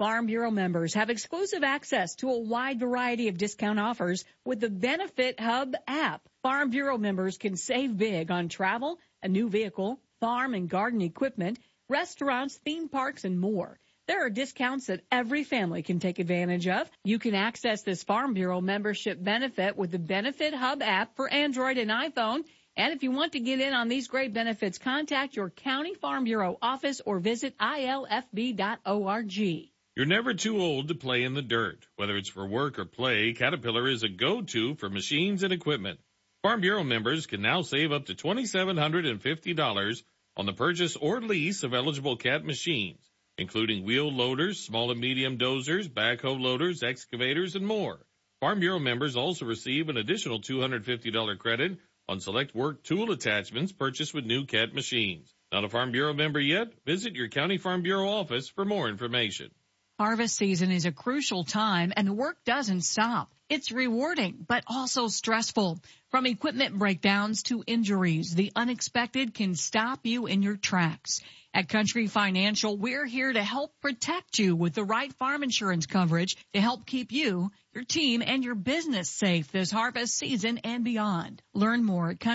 Farm Bureau members have exclusive access to a wide variety of discount offers with the Benefit Hub app. Farm Bureau members can save big on travel, a new vehicle, farm and garden equipment, restaurants, theme parks, and more. There are discounts that every family can take advantage of. You can access this Farm Bureau membership benefit with the Benefit Hub app for Android and iPhone. And if you want to get in on these great benefits, contact your county Farm Bureau office or visit ilfb.org. You're never too old to play in the dirt. Whether it's for work or play, Caterpillar is a go-to for machines and equipment. Farm Bureau members can now save up to $2,750 on the purchase or lease of eligible Cat machines, including wheel loaders, small and medium dozers, backhoe loaders, excavators, and more. Farm Bureau members also receive an additional $250 credit on select work tool attachments purchased with new Cat machines. Not a Farm Bureau member yet? Visit your county Farm Bureau office for more information. Harvest season is a crucial time and work doesn't stop. It's rewarding, but also stressful. From equipment breakdowns to injuries, the unexpected can stop you in your tracks. At Country Financial, we're here to help protect you with the right farm insurance coverage to help keep you, your team, and your business safe this harvest season and beyond. Learn more at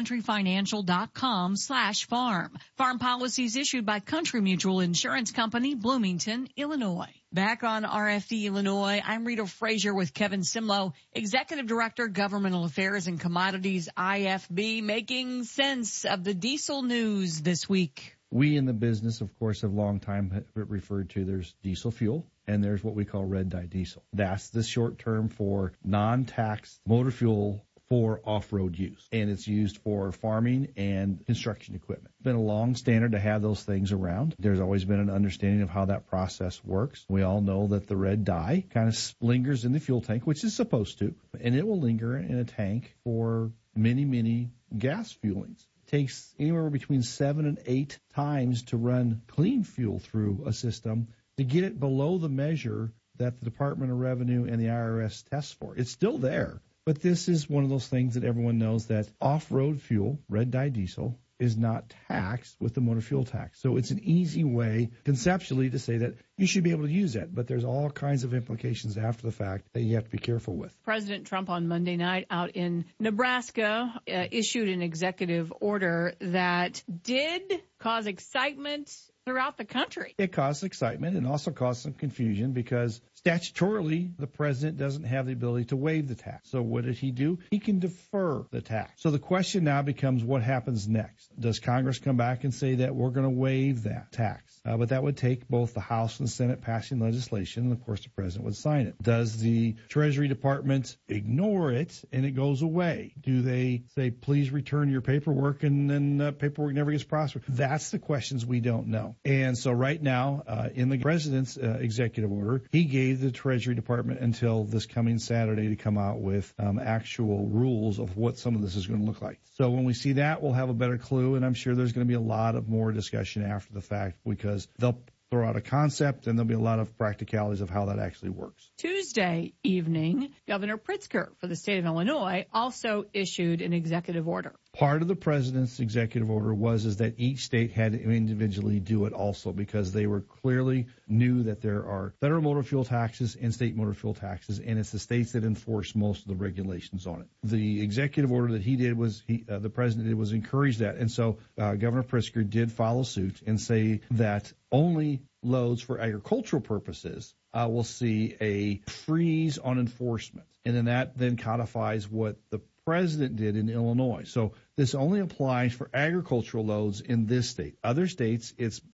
countryfinancial.com/farm. Farm policies issued by Country Mutual Insurance Company, Bloomington, Illinois. Back on RFD Illinois, I'm Rita Frazier with Kevin Simlow, Executive Director, Governmental Affairs and Commodities, IFB, making sense of the diesel news this week. We in the business, of course, have long time referred to there's diesel fuel and there's what we call red dye diesel. That's the short term for non-taxed motor fuel for off-road use, and it's used for farming and construction equipment. It's been a long standard to have those things around. There's always been an understanding of how that process works. We all know that the red dye kind of lingers in the fuel tank, which is supposed to, and it will linger in a tank for many, many gas fuelings. Takes anywhere between 7 and 8 times to run clean fuel through a system to get it below the measure that the Department of Revenue and the IRS tests for. It's still there, but this is one of those things that everyone knows that off-road fuel, red dye diesel, is not taxed with the motor fuel tax. So it's an easy way conceptually to say that you should be able to use that, but there's all kinds of implications after the fact that you have to be careful with. President Trump on Monday night out in Nebraska issued an executive order that did cause excitement throughout the country. It caused excitement and also caused some confusion because statutorily the president doesn't have the ability to waive the tax. So what did he do? He can defer the tax. So the question now becomes what happens next? Does Congress come back and say that we're going to waive that tax? But that would take both the House and the Senate passing legislation, and of course the president would sign it. Does the Treasury Department ignore it and it goes away? Do they say, please return your paperwork, and then paperwork never gets processed? That's the questions we don't know. And so right now, in the president's executive order, he gave the Treasury Department until this coming Saturday to come out with actual rules of what some of this is going to look like. So when we see that, we'll have a better clue, and I'm sure there's going to be a lot of more discussion after the fact because they'll throw out a concept, and there'll be a lot of practicalities of how that actually works. Tuesday evening, Governor Pritzker for the state of Illinois also issued an executive order. Part of the president's executive order was that each state had to individually do it also because they were clearly knew that there are federal motor fuel taxes and state motor fuel taxes, and it's the states that enforce most of the regulations on it. The executive order that he did was the president did was encourage that, and so Governor Pritzker did follow suit and say that only loads for agricultural purposes will see a freeze on enforcement, and then that then codifies what the president did in Illinois. So this only applies for agricultural loads in this state. Other states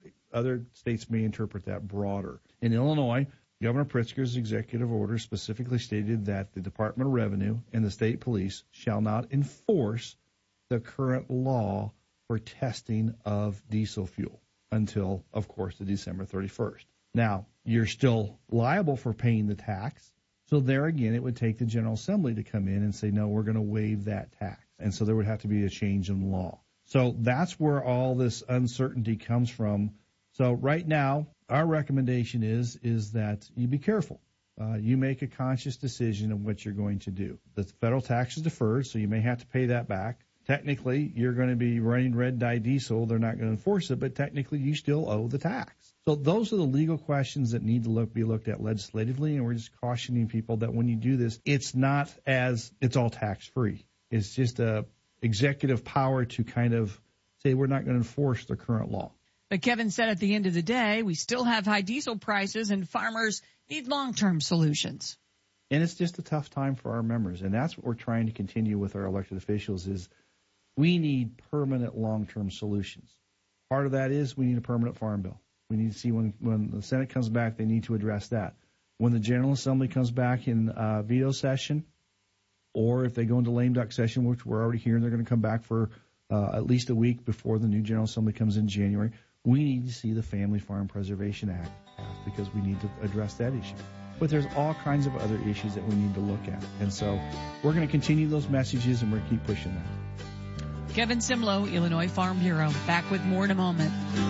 may interpret that broader. In Illinois, Governor Pritzker's executive order specifically stated that the Department of Revenue and the state police shall not enforce the current law for testing of diesel fuel until, of course, the December 31st. Now, you're still liable for paying the tax. So there again, it would take the General Assembly to come in and say, no, we're going to waive that tax. And so there would have to be a change in law. So that's where all this uncertainty comes from. So right now, our recommendation is that you be careful. You make a conscious decision of what you're going to do. The federal tax is deferred, so you may have to pay that back. Technically, you're going to be running red dye diesel. They're not going to enforce it, but technically you still owe the tax. So those are the legal questions that need to be looked at legislatively, and we're just cautioning people that when you do this, it's not it's all tax-free. It's just a executive power to kind of say we're not going to enforce the current law. But Kevin said at the end of the day, we still have high diesel prices and farmers need long-term solutions. And it's just a tough time for our members, and that's what we're trying to continue with our elected officials is we need permanent long-term solutions. Part of that is we need a permanent farm bill. We need to see when the Senate comes back, they need to address that. When the General Assembly comes back in veto session, or if they go into lame duck session, which we're already hearing they're going to come back for at least a week before the new General Assembly comes in January, we need to see the Family Farm Preservation Act passed because we need to address that issue. But there's all kinds of other issues that we need to look at. And so we're going to continue those messages and we're going to keep pushing that. Kevin Simlo, Illinois Farm Bureau. Back with more in a moment.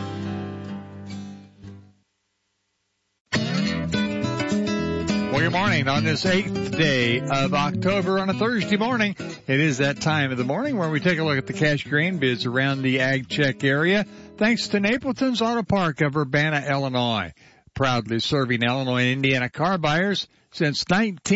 Well, good morning on this 8th day of October on a Thursday morning. It is that time of the morning where we take a look at the cash grain bids around the Ag Check area. Thanks to Napleton's Auto Park of Urbana, Illinois. Proudly serving Illinois and Indiana car buyers since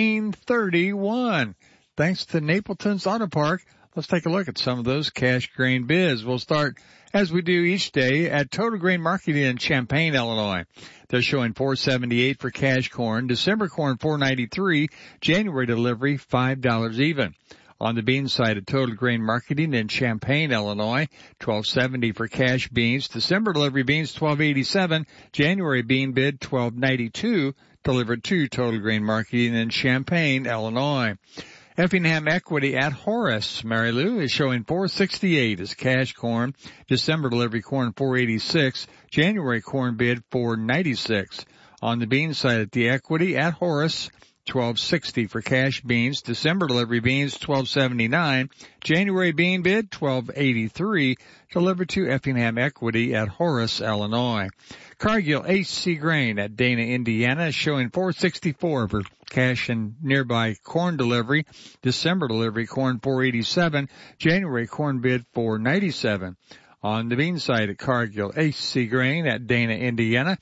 1931. Thanks to Napleton's Auto Park. Let's take a look at some of those cash grain bids. We'll start, as we do each day, at Total Grain Marketing in Champaign, Illinois. They're showing $4.78 for cash corn, December corn $4.93, January delivery $5 even. On the bean side at Total Grain Marketing in Champaign, Illinois, $12.70 for cash beans, December delivery beans $12.87, January bean bid $12.92, delivered to Total Grain Marketing in Champaign, Illinois. Effingham Equity at Horace, Mary Lou, is showing $4.68 as cash corn, December delivery corn $4.86, January corn bid $4.96. On the bean side at the Equity at Horace, $12.60 for cash beans, December delivery beans $12.79, January bean bid $12.83, delivered to Effingham Equity at Horace, Illinois. Cargill HC Grain at Dana, Indiana is showing $4.64 for cash and nearby corn delivery, December delivery corn $4.87, January corn bid $4.97. On the bean side at Cargill HC Grain at Dana, Indiana,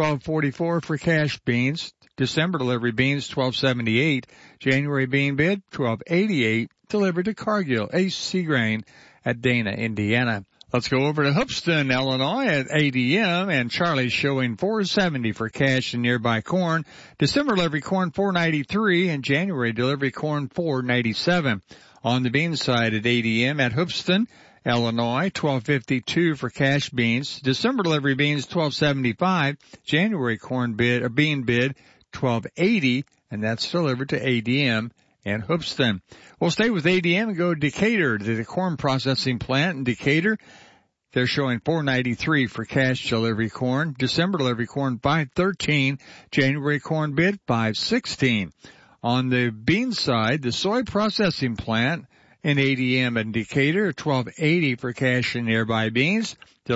$12.44 for cash beans, December delivery beans $12.78, January bean bid $12.88, delivered to Cargill HC Grain at Dana, Indiana. Let's go over to Hoopeston, Illinois at ADM, and Charlie's showing $4.70 for cash and nearby corn, December delivery corn $4.93, and January delivery corn $4.97. On the bean side at ADM at Hoopeston, Illinois, $12.52 for cash beans, December delivery beans $12.75, January corn bid or bean bid $12.80, and that's delivered to ADM and Hoopeston. We'll stay with ADM and go to Decatur, to the corn processing plant in Decatur. They're showing $4.93 for cash delivery corn, December delivery corn $5.13, January corn bid $5.16. On the bean side, the soy processing plant in ADM and Decatur, $12.80 for cash and nearby beans,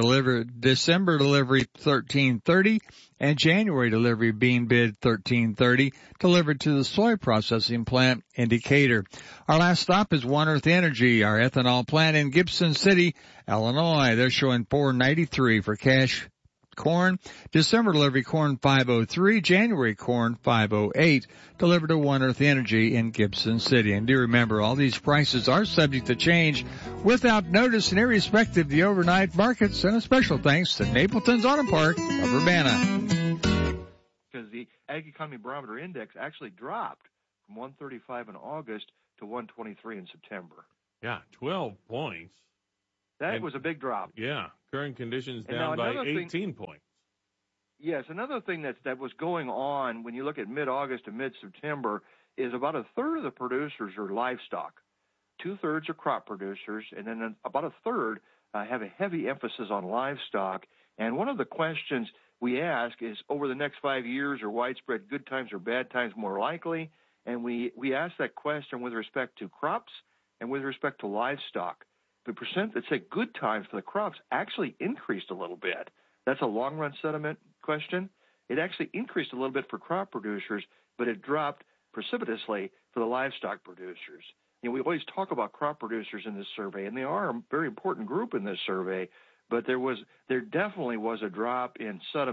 December delivery $13.30, and January delivery bean bid $13.30, delivered to the soy processing plant in Decatur. Our last stop is One Earth Energy, our ethanol plant in Gibson City, Illinois. They're showing $4.93 for cash corn, December delivery corn $5.03, January corn $5.08, delivered to One Earth Energy in Gibson City. And do remember, all these prices are subject to change without notice and irrespective of the overnight markets. And a special thanks to Napleton's Auto Park of Urbana. Because the Ag Economy Barometer Index actually dropped from 135 in August to 123 in September. Yeah, 12 points. That was a big drop. Yeah, current conditions down by 18 points. Yes, another thing that was going on when you look at mid-August to mid-September is about a third of the producers are livestock. 2/3 are crop producers, and then about a third have a heavy emphasis on livestock. And one of the questions we ask is, over the next 5 years, are widespread good times or bad times more likely? And we ask that question with respect to crops and with respect to livestock. The percent that say good times for the crops actually increased a little bit. That's a long-run sentiment question. It actually increased a little bit for crop producers, but it dropped precipitously for the livestock producers. You know, we always talk about crop producers in this survey, and they are a very important group in this survey, but there definitely was a drop in sentiment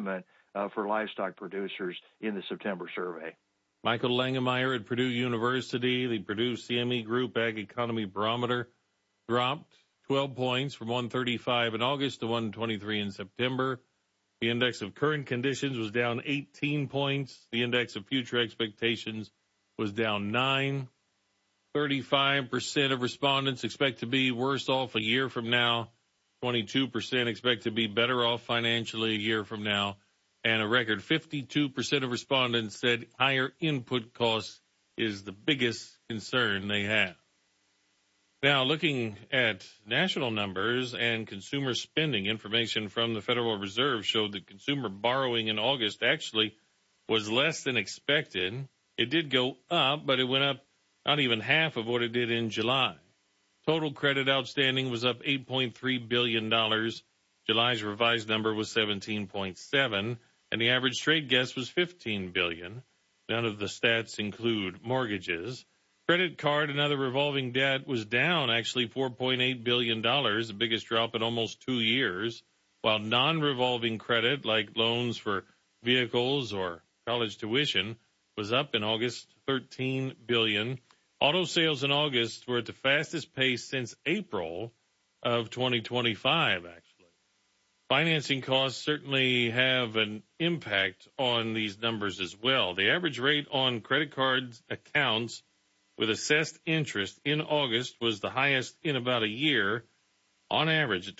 for livestock producers in the September survey. Michael Langemeyer at Purdue University, the Purdue CME Group Ag Economy Barometer dropped 12 points from 135 in August to 123 in September. The index of current conditions was down 18 points. The index of future expectations was down 9. 35% of respondents expect to be worse off a year from now. 22% expect to be better off financially a year from now. And a record 52% of respondents said higher input costs is the biggest concern they have. Now, looking at national numbers and consumer spending, information from the Federal Reserve showed that consumer borrowing in August actually was less than expected. It did go up, but it went up not even half of what it did in July. Total credit outstanding was up $8.3 billion. July's revised number was 17.7, and the average trade guess was $15 billion. None of the stats include mortgages. Credit card and other revolving debt was down actually $4.8 billion, the biggest drop in almost 2 years, while non-revolving credit like loans for vehicles or college tuition was up in August $13 billion. Auto sales in August were at the fastest pace since April of 2025, actually. Financing costs certainly have an impact on these numbers as well. The average rate on credit card accounts with assessed interest in August was the highest in about a year, on average at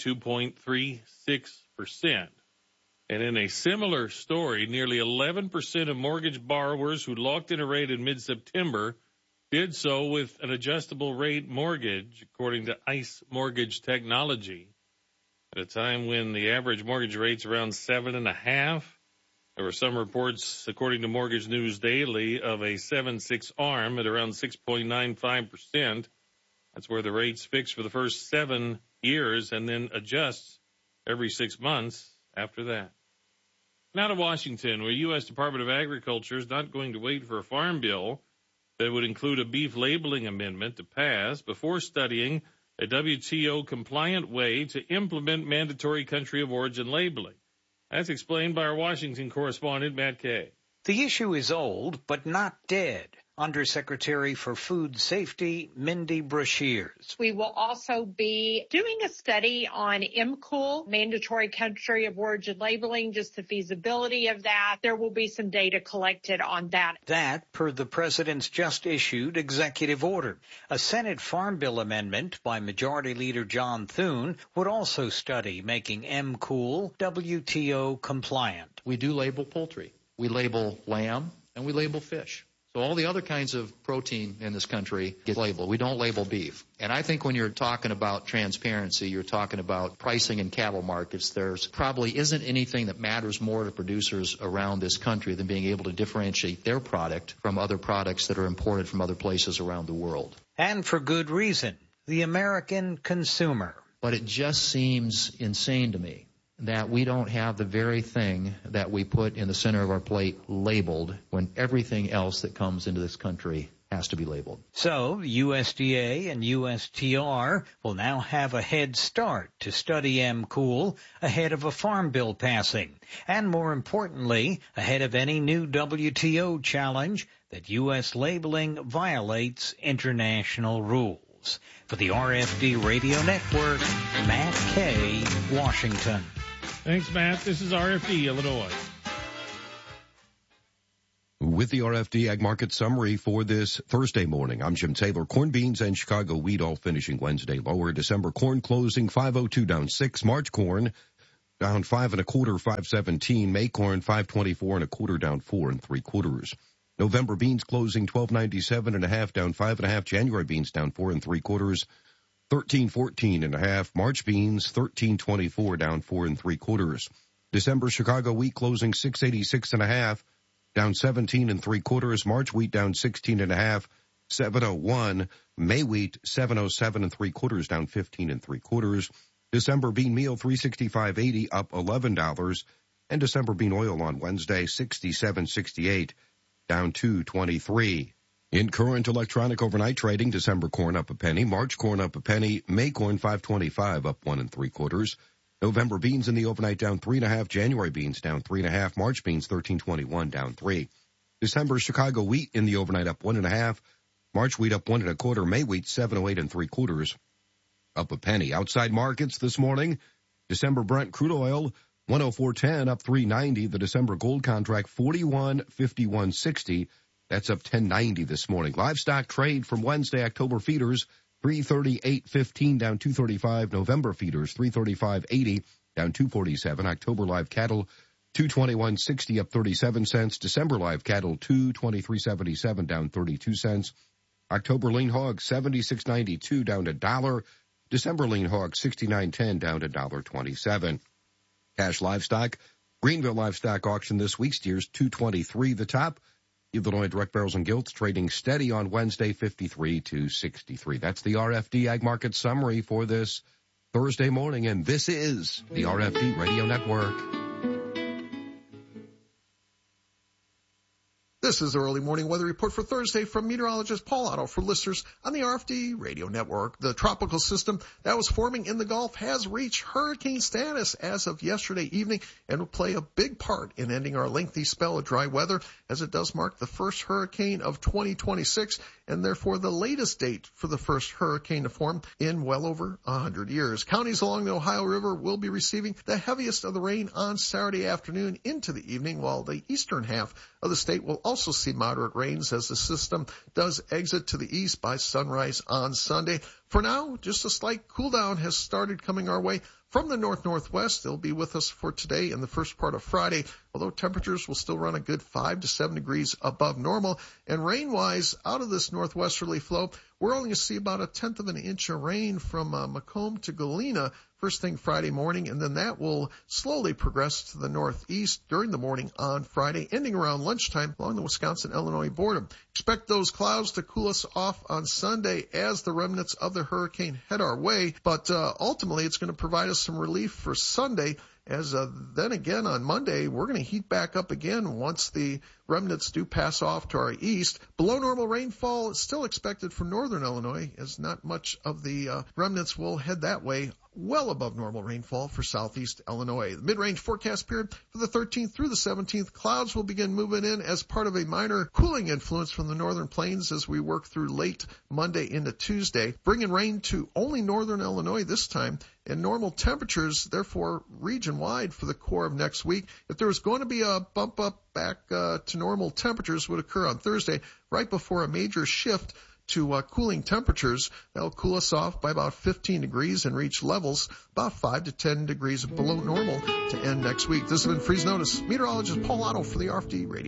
22.36%. And in a similar story, nearly 11% of mortgage borrowers who locked in a rate in mid-September did so with an adjustable rate mortgage, according to ICE Mortgage Technology. At a time when the average mortgage rate's around 7.5%, there were some reports, according to Mortgage News Daily, of a 7/6 ARM at around 6.95%. That's where the rate's fixed for the first 7 years and then adjusts every 6 months after that. Now to Washington, where U.S. Department of Agriculture is not going to wait for a farm bill that would include a beef labeling amendment to pass before studying a WTO-compliant way to implement mandatory country of origin labeling. That's explained by our Washington correspondent, Matt Kay. The issue is old, but not dead. Undersecretary for Food Safety, Mindy Brashears. We will also be doing a study on MCOOL, mandatory country of origin labeling, just the feasibility of that. There will be some data collected on that. That, per the president's just issued executive order. A Senate Farm Bill amendment by Majority Leader John Thune would also study making MCOOL WTO compliant. We do label poultry. We label lamb and we label fish. So all the other kinds of protein in this country get labeled. We don't label beef. And I think when you're talking about transparency, you're talking about pricing in cattle markets, there's probably isn't anything that matters more to producers around this country than being able to differentiate their product from other products that are imported from other places around the world. And for good reason, the American consumer. But it just seems insane to me that we don't have the very thing that we put in the center of our plate labeled when everything else that comes into this country has to be labeled. So USDA and USTR will now have a head start to study MCOOL ahead of a farm bill passing, and more importantly, ahead of any new WTO challenge that U.S. labeling violates international rules. For the RFD Radio Network, Matt Kay, Washington. Thanks, Matt. This is RFD, Illinois. With the RFD Ag Market Summary for this Thursday morning, I'm Jim Taylor. Corn, beans, and Chicago wheat all finishing Wednesday lower. December corn closing 502 down 6. March corn down 5 1/4, 517. May corn 524 1/4 down 4 3/4. November beans closing 1297 1/2 down 5 1/2. January beans down 4 3/4. 1314 1/2. March beans 1324 down 4 3/4. December Chicago wheat closing 686 1/2 down 17 3/4. March wheat down 16 1/2, 701. May wheat 707 3/4 down 15 3/4. December bean meal 365.80 up $11, and December bean oil on Wednesday 67.68 down 2.23. In current electronic overnight trading, December corn up a penny, March corn up a penny, May corn 525 up 1 3/4. November beans in the overnight down 3.5. January beans down 3.5. March beans 13.21 down 3. December Chicago wheat in the overnight up 1.5. March wheat up 1.25. May wheat 7.08 3/4, up a penny. Outside markets this morning, December Brent crude oil 104.10 up 3.90. The December gold contract 41.5160. That's up 10.90 this morning. Livestock trade from Wednesday, October feeders 338.15 down 235. November feeders 335.80 down 247. October live cattle 221.60 up 37 cents. December live cattle 223.77 down 32 cents. October lean hog 76.92 down $1. December lean hog 69.10 down to $1.27. Cash livestock, Greenville livestock auction this week, steers 223 the top. Illinois direct barrels and gilts trading steady on Wednesday, 53 to 63. That's the RFD Ag Market Summary for this Thursday morning, and this is the RFD Radio Network. This is the early morning weather report for Thursday from meteorologist Paul Otto for listeners on the RFD Radio Network. The tropical system that was forming in the Gulf has reached hurricane status as of yesterday evening and will play a big part in ending our lengthy spell of dry weather, as it does mark the first hurricane of 2026 and therefore the latest date for the first hurricane to form in well over 100 years. Counties along the Ohio River will be receiving the heaviest of the rain on Saturday afternoon into the evening, while the eastern half of the state will also see moderate rains as the system does exit to the east by sunrise on Sunday. For now, just a slight cool down has started coming our way from the north-northwest. They'll be with us for today and the first part of Friday, although temperatures will still run a good 5 to 7 degrees above normal. And rain-wise, out of this northwesterly flow, we're only going to see about 1/10 of an inch of rain from Macomb to Galena first thing Friday morning, and then that will slowly progress to the northeast during the morning on Friday, ending around lunchtime along the Wisconsin-Illinois border. Expect those clouds to cool us off on Sunday as the remnants of the hurricane head our way, but ultimately it's going to provide us some relief for Sunday, as then again on Monday we're going to heat back up again once the remnants do pass off to our east. Below normal rainfall is still expected from northern Illinois, as not much of the remnants will head that way. Well above normal rainfall for southeast Illinois. The mid-range forecast period for the 13th through the 17th, clouds will begin moving in as part of a minor cooling influence from the northern plains as we work through late Monday into Tuesday, bringing rain to only northern Illinois this time, and normal temperatures, therefore, region-wide for the core of next week. If there was going to be a bump up back to normal temperatures would occur on Thursday, right before a major shift to cooling temperatures. That'll cool us off by about 15 degrees and reach levels about 5 to 10 degrees below normal to end next week. This has been Freeze Notice. Meteorologist Paul Otto for the RFD Radio.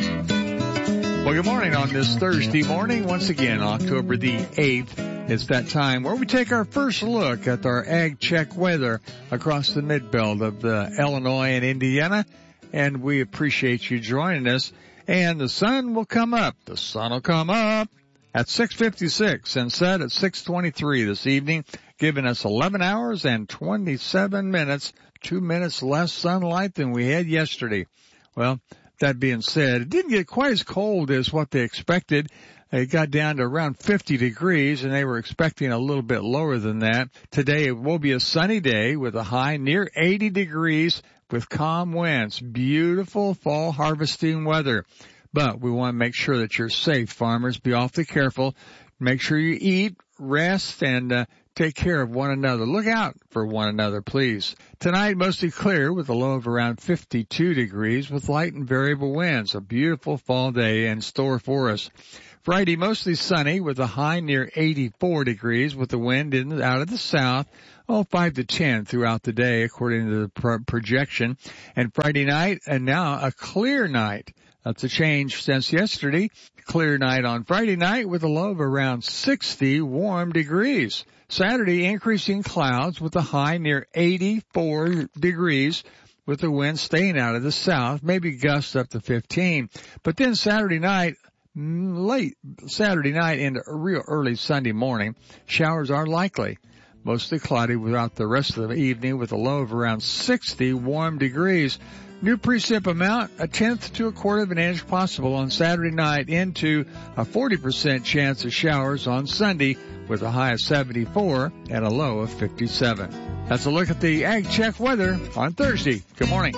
Well, good morning on this Thursday morning. Once again, October the 8th. It's that time where we take our first look at our Ag Check weather across the mid-belt of Illinois and Indiana. And we appreciate you joining us. And the sun will come up. The sun will come up at 6:56 and set at 6:23 this evening, giving us 11 hours and 27 minutes, 2 minutes less sunlight than we had yesterday. Well, that being said, it didn't get quite as cold as what they expected. It got down to around 50 degrees, and they were expecting a little bit lower than that. Today it will be a sunny day with a high near 80 degrees with calm winds. Beautiful fall harvesting weather. But we want to make sure that you're safe, farmers. Be awfully careful. Make sure you eat, rest, and take care of one another. Look out for one another, please. Tonight, mostly clear with a low of around 52 degrees with light and variable winds. A beautiful fall day in store for us. Friday, mostly sunny with a high near 84 degrees with the wind in out of the south. 5 to 10 throughout the day, according to the projection. And Friday night, and now a clear night. That's a change since yesterday. Clear night on Friday night with a low of around 60 warm degrees. Saturday, increasing clouds with a high near 84 degrees with the wind staying out of the south, maybe gusts up to 15. But then Saturday night, late Saturday night into real early Sunday morning, showers are likely. Mostly cloudy throughout the rest of the evening with a low of around 60 warm degrees. New precip amount, 1/10 to 1/4 of an inch possible on Saturday night into a 40% chance of showers on Sunday with a high of 74 and a low of 57. That's a look at the Ag Check weather on Thursday. Good morning.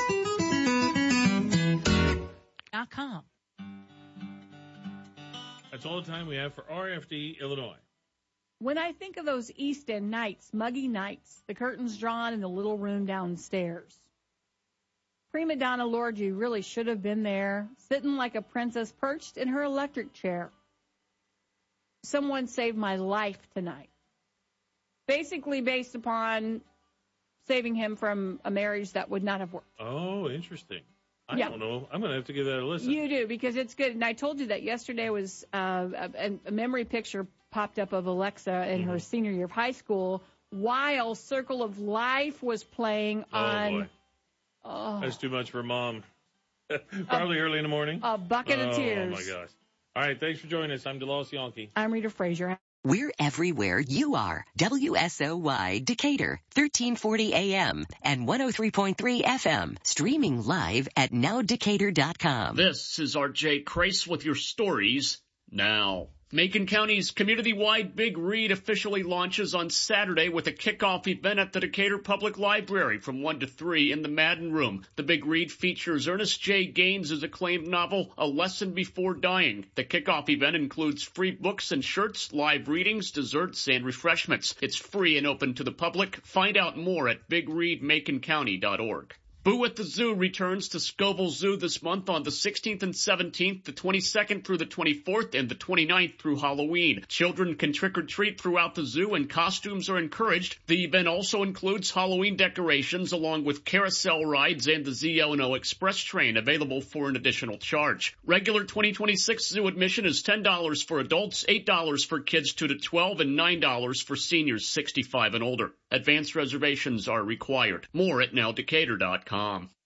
.com. That's all the time we have for RFD Illinois. When I think of those East End nights, muggy nights, the curtains drawn in the little room downstairs, prima donna Lorgie really should have been there, sitting like a princess perched in her electric chair. Someone saved my life tonight. Basically based upon saving him from a marriage that would not have worked. Oh, interesting. I don't know. I'm going to have to give that a listen. You do, because it's good. And I told you that yesterday was a memory picture popped up of Alexa in her senior year of high school while Circle of Life was playing on. Boy. Oh. That's too much for Mom. Probably early in the morning. A bucket of tears. Oh, my gosh. All right, thanks for joining us. I'm DeLoss Yankee. I'm Rita Frazier. We're everywhere you are. WSOY Decatur, 1340 AM and 103.3 FM. Streaming live at nowdecatur.com. This is RJ Crace with your stories now. Macon County's community-wide Big Read officially launches on Saturday with a kickoff event at the Decatur Public Library from 1 to 3 in the Madden Room. The Big Read features Ernest J. Gaines' acclaimed novel, A Lesson Before Dying. The kickoff event includes free books and shirts, live readings, desserts, and refreshments. It's free and open to the public. Find out more at bigreadmaconcounty.org. Boo at the Zoo returns to Scoville Zoo this month on the 16th and 17th, the 22nd through the 24th, and the 29th through Halloween. Children can trick-or-treat throughout the zoo, and costumes are encouraged. The event also includes Halloween decorations, along with carousel rides and the ZL&O Express train, available for an additional charge. Regular 2026 zoo admission is $10 for adults, $8 for kids 2 to 12, and $9 for seniors 65 and older. Advanced reservations are required. More at nowdecatur.com.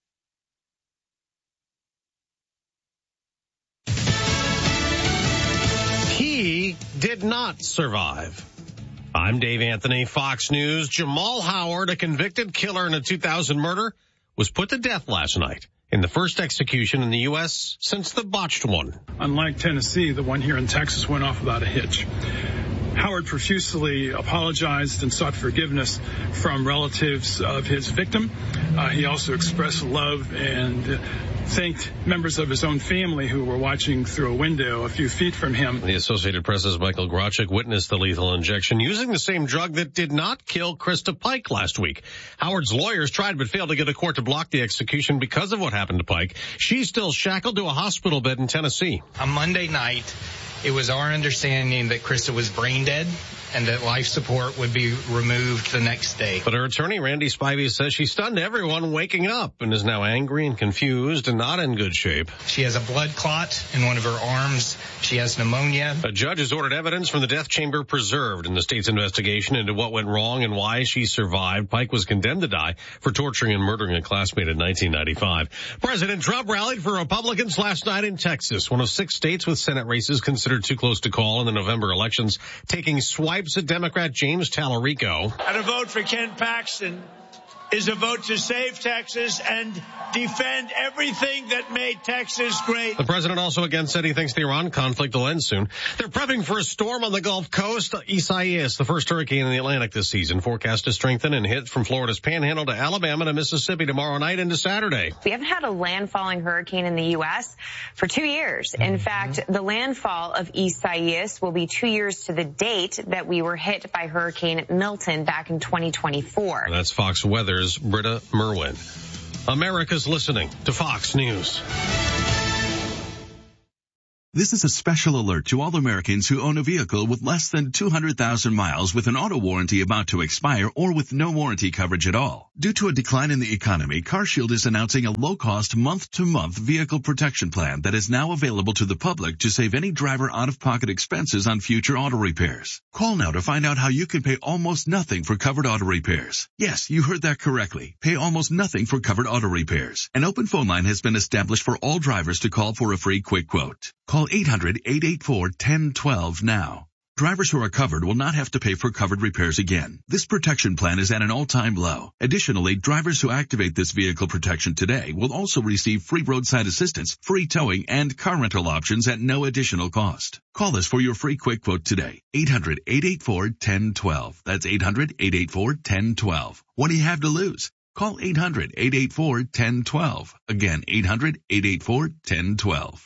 He did not survive. I'm Dave Anthony, Fox News. Jamal Howard, a convicted killer in a 2000 murder, was put to death last night in the first execution in the U.S. since the botched one. Unlike Tennessee, the one here in Texas went off without a hitch. Howard profusely apologized and sought forgiveness from relatives of his victim. He also expressed love and thanked members of his own family who were watching through a window a few feet from him. The Associated Press's Michael Grochek witnessed the lethal injection using the same drug that did not kill Krista Pike last week. Howard's lawyers tried but failed to get a court to block the execution because of what happened to Pike. She's still shackled to a hospital bed in Tennessee. On Monday night, it was our understanding that Krista was brain dead and that life support would be removed the next day. But her attorney, Randy Spivey, says she stunned everyone waking up and is now angry and confused and not in good shape. She has a blood clot in one of her arms. She has pneumonia. A judge has ordered evidence from the death chamber preserved in the state's investigation into what went wrong and why she survived. Pike was condemned to die for torturing and murdering a classmate in 1995. President Trump rallied for Republicans last night in Texas, one of 6 states with Senate races considered too close to call in the November elections, taking swipes at Democrat James Tallarico. And a vote for Ken Paxton is a vote to save Texas and defend everything that made Texas great. The president also again said he thinks the Iran conflict will end soon. They're prepping for a storm on the Gulf Coast. Isaias, the first hurricane in the Atlantic this season, forecast to strengthen and hit from Florida's Panhandle to Alabama to Mississippi tomorrow night into Saturday. We haven't had a landfalling hurricane in the U.S. for 2 years. In fact, the landfall of Isaias will be 2 years to the date that we were hit by Hurricane Milton back in 2024. That's Fox Weather's Britta Merwin. America's listening to Fox News. This is a special alert to all Americans who own a vehicle with less than 200,000 miles with an auto warranty about to expire or with no warranty coverage at all. Due to a decline in the economy, CarShield is announcing a low-cost month-to-month vehicle protection plan that is now available to the public to save any driver out-of-pocket expenses on future auto repairs. Call now to find out how you can pay almost nothing for covered auto repairs. Yes, you heard that correctly. Pay almost nothing for covered auto repairs. An open phone line has been established for all drivers to call for a free quick quote. Call 800-884-1012 now. Drivers who are covered will not have to pay for covered repairs again. This protection plan is at an all-time low. Additionally, drivers who activate this vehicle protection today will also receive free roadside assistance, free towing, and car rental options at no additional cost. Call us for your free quick quote today. 800-884-1012. That's 800-884-1012. What do you have to lose? Call 800-884-1012. Again, 800-884-1012.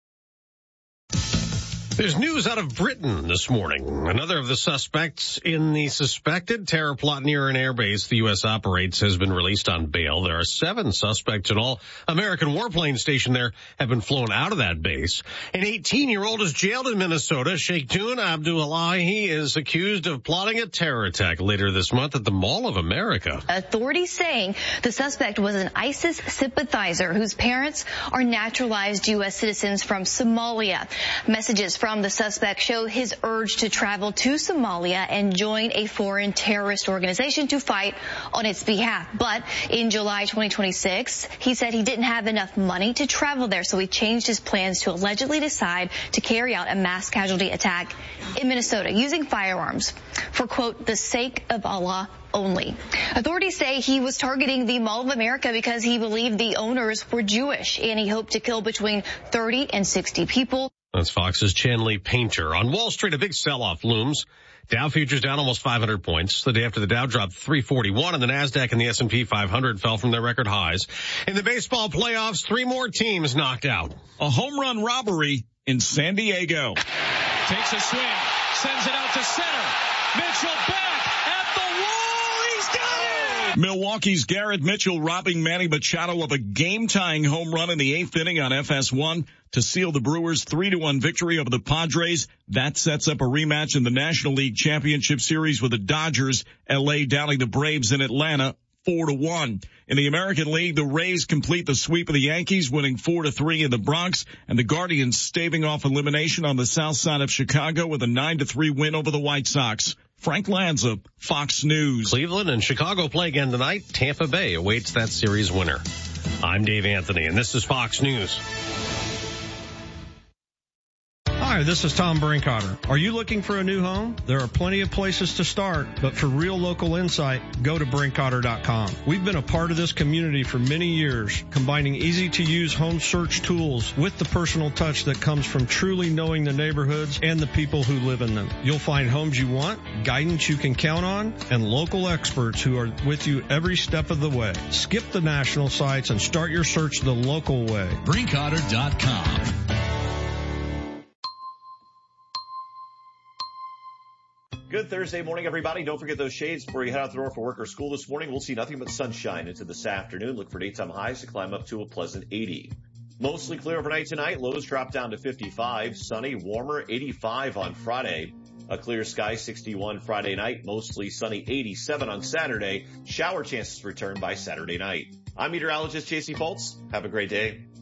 There's news out of Britain this morning. Another of the suspects in the suspected terror plot near an airbase the U.S. operates has been released on bail. There are 7 suspects in all. American warplanes stationed there have been flown out of that base. An 18-year-old is jailed in Minnesota. Sheikhtun Abdullahi is accused of plotting a terror attack later this month at the Mall of America. Authorities saying the suspect was an ISIS sympathizer whose parents are naturalized U.S. citizens from Somalia. Messages from the suspect show his urge to travel to Somalia and join a foreign terrorist organization to fight on its behalf. But in July 2026, he said he didn't have enough money to travel there, so he changed his plans to allegedly decide to carry out a mass casualty attack in Minnesota using firearms for, quote, the sake of Allah only. Authorities say he was targeting the Mall of America because he believed the owners were Jewish, and he hoped to kill between 30 and 60 people. That's Fox's Chanley Painter. On Wall Street, a big sell-off looms. Dow futures down almost 500 points. The day after the Dow dropped 341, and the NASDAQ and the S&P 500 fell from their record highs. In the baseball playoffs, 3 more teams knocked out. A home run robbery in San Diego. Takes a swing, sends it out to center. Mitchell back at the wall. He's got it! Milwaukee's Garrett Mitchell robbing Manny Machado of a game-tying home run in the 8th inning on FS1 to seal the Brewers' 3-1 victory over the Padres. That sets up a rematch in the National League Championship Series with the Dodgers, LA downing the Braves in Atlanta 4-1. In the American League, the Rays complete the sweep of the Yankees, winning 4-3 in the Bronx, and the Guardians staving off elimination on the south side of Chicago with a 9-3 win over the White Sox. Frank Lanza, Fox News. Cleveland and Chicago play again tonight. Tampa Bay awaits that series winner. I'm Dave Anthony, and this is Fox News. Hi, this is Tom Brinkotter. Are you looking for a new home? There are plenty of places to start, but for real local insight, go to Brinkotter.com. We've been a part of this community for many years, combining easy-to-use home search tools with the personal touch that comes from truly knowing the neighborhoods and the people who live in them. You'll find homes you want, guidance you can count on, and local experts who are with you every step of the way. Skip the national sites and start your search the local way. Brinkotter.com. Good Thursday morning, everybody. Don't forget those shades before you head out the door for work or school this morning. We'll see nothing but sunshine into this afternoon. Look for daytime highs to climb up to a pleasant 80. Mostly clear overnight tonight. Lows drop down to 55. Sunny, warmer, 85 on Friday. A clear sky, 61 Friday night. Mostly sunny, 87 on Saturday. Shower chances return by Saturday night. I'm meteorologist J.C. Foltz. Have a great day.